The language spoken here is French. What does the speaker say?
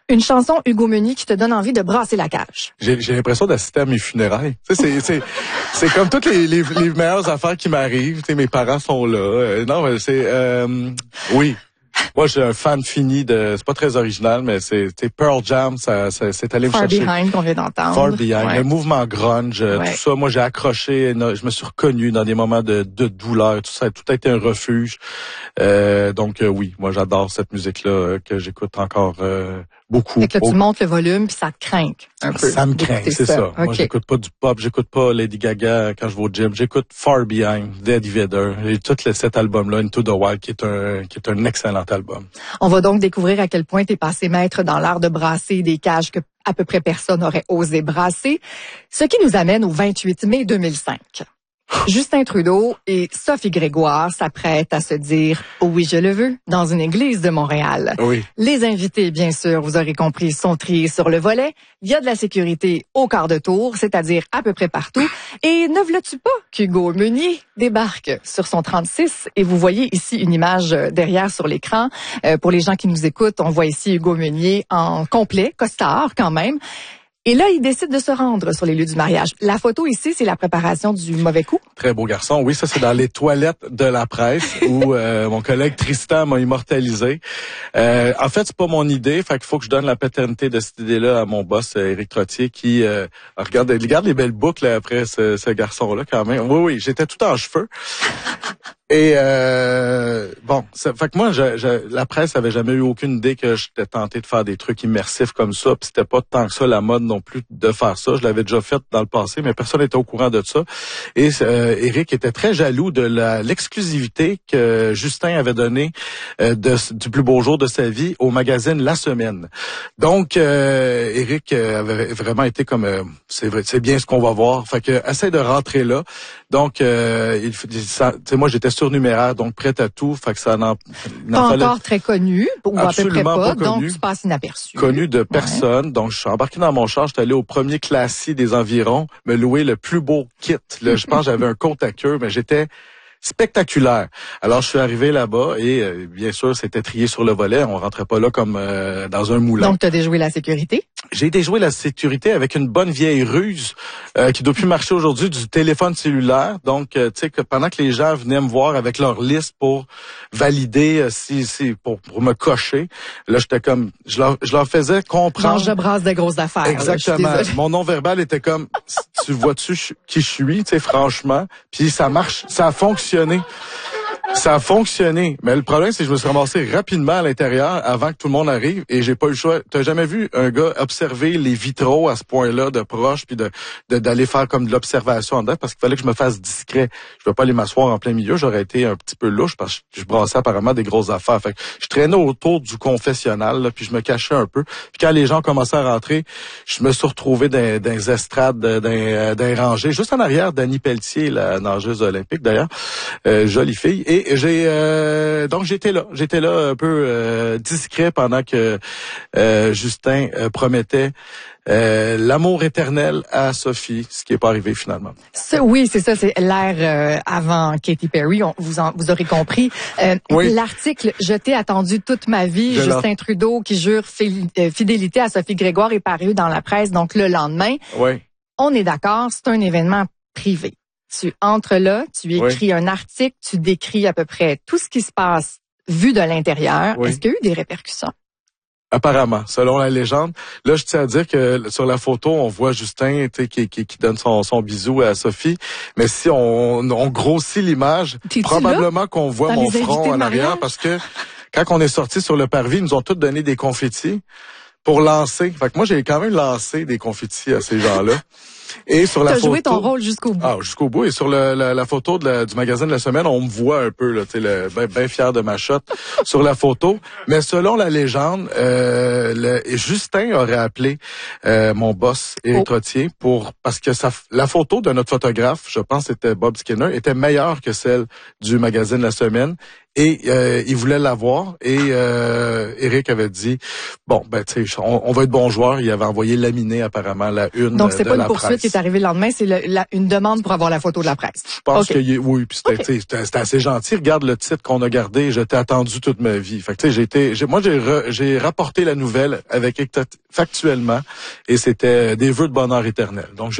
Une chanson Hugo Meunier qui te donne envie de brasser la cage. J'ai l'impression d'assister à mes funérailles. Tu sais, c'est comme toutes les meilleures affaires qui m'arrivent. Tu sais, mes parents sont là. Non, c'est oui. Moi, je suis un fan fini de. C'est pas très original, mais c'est Pearl Jam. Ça c'est allé me chercher. Far Behind qu'on vient d'entendre. Far Behind, ouais. le mouvement grunge, tout ça. Moi, j'ai accroché. Je me suis reconnu dans des moments de douleur. Tout ça, tout a été un refuge. Donc oui, moi, j'adore cette musique-là que j'écoute encore beaucoup. Fait que là, tu montes le volume puis ça te craint un peu. Ça me craint, c'est ça. Okay. Moi, j'écoute pas du pop, j'écoute pas Lady Gaga quand je vais au gym. J'écoute Far Behind, d'Eddie Vedder et tout cet album-là, Into the Wild, qui est un excellent album. On va donc découvrir à quel point t'es passé maître dans l'art de brasser des cages que à peu près personne n'aurait osé brasser. Ce qui nous amène au 28 mai 2005. Justin Trudeau et Sophie Grégoire s'apprêtent à se dire « Oui, je le veux » dans une église de Montréal. Oui. Les invités, bien sûr, vous aurez compris, sont triés sur le volet. Il y a de la sécurité au quart de tour, c'est-à-dire à peu près partout. Et ne v'là-tu pas qu'Hugo Meunier débarque sur son 36? Et vous voyez ici une image derrière sur l'écran. Pour les gens qui nous écoutent, on voit ici Hugo Meunier en complet, costard quand même. Et là, il décide de se rendre sur les lieux du mariage. La photo ici, c'est la préparation du mauvais coup. Très beau garçon. Oui, ça, c'est dans les toilettes de la presse où mon collègue Tristan m'a immortalisé. En fait, c'est pas mon idée. Fait qu'il faut que je donne la paternité de cette idée-là à mon boss, Éric Trottier, qui regarde les belles boucles après ce garçon-là quand même. Oui, j'étais tout en cheveux. Et bon, fait que moi, la presse avait jamais eu aucune idée que j'étais tenté de faire des trucs immersifs comme ça. Puis c'était pas tant que ça la mode non plus de faire ça. Je l'avais déjà fait dans le passé, mais personne n'était au courant de ça. Et Éric était très jaloux de l'exclusivité que Justin avait donnée du plus beau jour de sa vie au magazine La Semaine. Donc, Éric avait vraiment été comme c'est bien ce qu'on va voir. Fait que essaie de rentrer là. Donc, moi j'étais surnuméraire, donc prêt à tout. Fait que ça n'en fallait encore très connu, ou à peu près pas donc tu passes inaperçu. Connu de personne. Ouais. Donc, je suis embarqué dans mon char, j'étais allé au premier classique des environs, me louer le plus beau kit. Là, je pense que j'avais un compte à queue, mais j'étais spectaculaire. Alors, je suis arrivé là-bas et bien sûr, c'était trié sur le volet. On rentrait pas là comme dans un moulin. Donc, tu as déjoué la sécurité? J'ai déjoué la sécurité avec une bonne vieille ruse qui doit plus marcher aujourd'hui, du téléphone cellulaire. Donc, tu sais, que pendant que les gens venaient me voir avec leur liste pour valider pour me cocher, là, j'étais comme, je leur faisais comprendre. Genre, je brasse des grosses affaires. Exactement. Là, mon non-verbal était comme, tu vois-tu qui je suis, tu sais, franchement. Puis ça marche, ça a fonctionné. Ça a fonctionné. Mais le problème, c'est que je me suis ramassé rapidement à l'intérieur avant que tout le monde arrive et j'ai pas eu le choix. T'as jamais vu un gars observer les vitraux à ce point-là de proche puis d'aller faire comme de l'observation en dedans parce qu'il fallait que je me fasse discret. Je veux pas aller m'asseoir en plein milieu. J'aurais été un petit peu louche parce que je brassais apparemment des grosses affaires. Fait que je traînais autour du confessionnal là, puis je me cachais un peu. Puis quand les gens commençaient à rentrer, je me suis retrouvé dans les estrades, dans les rangées, juste en arrière d'Annie Pelletier, la nageuse olympique d'ailleurs, jolie fille. Et donc j'étais là un peu discret pendant que Justin promettait l'amour éternel à Sophie, ce qui est pas arrivé finalement. Oui, c'est ça, c'est l'ère avant Katy Perry, vous aurez compris. Oui. L'article « Je t'ai attendu toute ma vie », Justin Trudeau qui jure fidélité à Sophie Grégoire est paru dans la presse, donc le lendemain. Oui. On est d'accord, c'est un événement privé. Tu entres là, tu écris un article, tu décris à peu près tout ce qui se passe vu de l'intérieur. Oui. Est-ce qu'il y a eu des répercussions? Apparemment, selon la légende. Là, je tiens à dire que sur la photo, on voit Justin qui donne son bisou à Sophie. Mais si on grossit l'image, probablement qu'on voit mon front en arrière parce que quand on est sorti sur le parvis, ils nous ont tous donné des confettis pour lancer. Fait que moi, j'ai quand même lancé des confettis à ces gens-là. Et sur la photo, joué ton rôle jusqu'au bout. Ah, jusqu'au bout. Et sur la photo du magazine de La Semaine, on me voit un peu, là, tu sais, bien fier de ma shot sur la photo. Mais selon la légende, Justin aurait appelé mon boss, Éric Trottier, parce que la photo de notre photographe, je pense que c'était Bob Skinner, était meilleure que celle du magazine La Semaine. Et il voulait l'avoir. Et Éric avait dit, bon, ben tu sais, on va être bon joueur. Il avait envoyé laminé apparemment la une. Donc c'est de pas une la poursuite presse. qui est arrivée le lendemain, c'est une demande pour avoir la photo de la presse. Je pense Okay. que oui, puis c'était assez gentil. Regarde le titre qu'on a gardé. Je t'ai attendu toute ma vie. Fait que tu sais, j'ai rapporté la nouvelle avec factuellement, et c'était des vœux de bonheur éternel. Donc